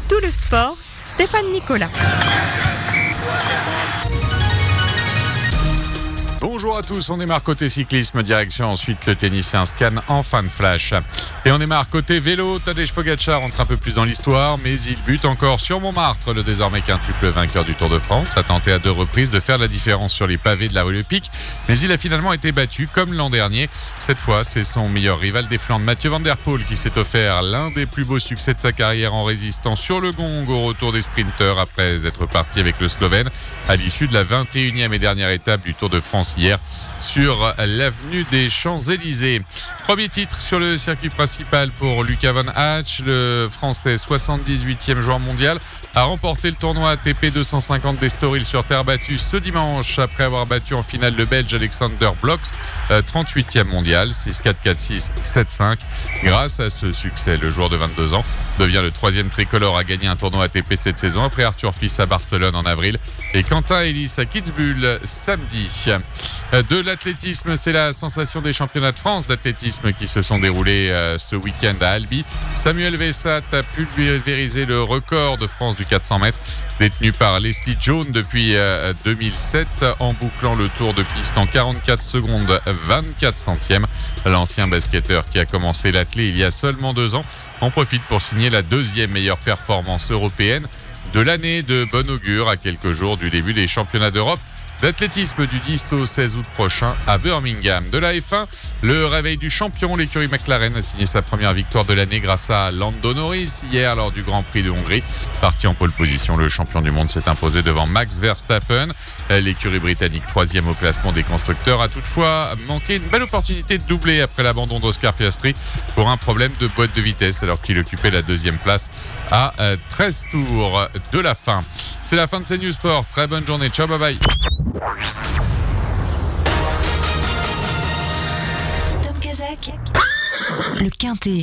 tout le sport, Stéphane Nicolas. Bonjour à tous, on démarre côté cyclisme, direction ensuite le tennis et un scan en fin de flash. Et on démarre côté vélo, Tadej Pogačar rentre un peu plus dans l'histoire, mais il bute encore sur Montmartre. Le désormais quintuple vainqueur du Tour de France a tenté à 2 reprises de faire la différence sur les pavés de la rue Le Pic, mais il a finalement été battu comme l'an dernier. Cette fois, c'est son meilleur rival des Flandres, Mathieu Van Der Poel, qui s'est offert l'un des plus beaux succès de sa carrière en résistant sur le gong au retour des sprinteurs après être parti avec le Slovène à l'issue de la 21e et dernière étape du Tour de France hier sur l'avenue des Champs-Élysées. Premier titre sur le circuit principal pour Luca Von Hatch, le français 78e joueur mondial, a remporté le tournoi ATP 250 d'Estoril sur terre battue ce dimanche après avoir battu en finale le Belge Alexander Blocks, 38e mondial, 6-4, 4-6, 7-5. Grâce à ce succès, le joueur de 22 ans devient le 3e tricolore à gagner un tournoi ATP cette saison après Arthur Fils à Barcelone en avril et Quentin Ellis à Kitzbühel samedi. De l'athlétisme, c'est la sensation des championnats de France d'athlétisme qui se sont déroulés ce week-end à Albi. Samuel Vessat a pulvérisé le record de France du 400 mètres détenu par Leslie Jones depuis 2007 en bouclant le tour de piste en 44 secondes 24 centièmes. L'ancien basketteur qui a commencé l'athlé il y a seulement 2 ans en profite pour signer la 2e meilleure performance européenne de l'année, de bon augure à quelques jours du début des championnats d'Europe d'athlétisme du 10 au 16 août prochain à Birmingham. De la F1, le réveil du champion, l'écurie McLaren a signé sa première victoire de l'année grâce à Lando Norris hier lors du Grand Prix de Hongrie. Parti en pole position, le champion du monde s'est imposé devant Max Verstappen. L'écurie britannique 3e au classement des constructeurs a toutefois manqué une belle opportunité de doubler après l'abandon d'Oscar Piastri pour un problème de boîte de vitesse alors qu'il occupait la 2e place à 13 tours de la fin. C'est la fin de CNews Sport. Très bonne journée. Ciao, bye bye. Tom Kazak, le Quintet.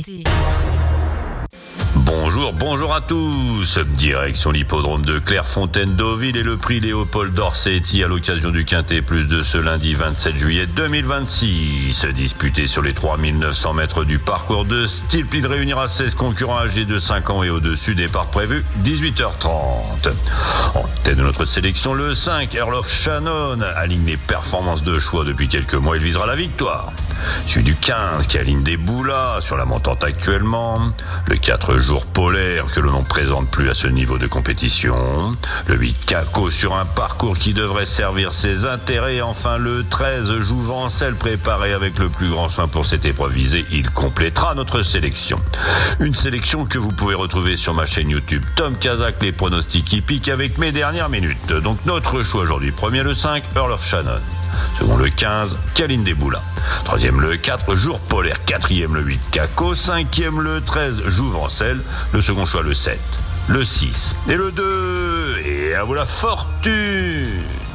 Bonjour à tous. Direction l'hippodrome de Clairefontaine-Deauville et le prix Léopold d'Orsetti à l'occasion du Quintet Plus de ce lundi 27 juillet 2026. Disputé sur les 3900 mètres du parcours de style. Il réunira 16 concurrents âgés de 5 ans et au-dessus. Départ prévu 18h30. En tête de notre sélection, le 5, Earl of Shannon, aligne les performances de choix depuis quelques mois. Il visera la victoire. Celui du 15 qui aligne des boulas sur la montante actuellement. Le 4 jours polaire que l'on ne présente plus à ce niveau de compétition. Le 8 Caco sur un parcours qui devrait servir ses intérêts. Et enfin le 13 Jouvencel préparé avec le plus grand soin pour cette épreuve visée. Il complétera notre sélection. Une sélection que vous pouvez retrouver sur ma chaîne YouTube Tom Kazak, les pronostics hippiques avec mes dernières minutes. Donc notre choix aujourd'hui, premier le 5 Earl of Shannon. Second le 15, Caline des Boulas. Troisième le 4, Jour Polaire. Quatrième le 8, Caco. Cinquième le 13, Jouvencel. Le second choix le 7, le 6 et le 2. Et à vous la fortune!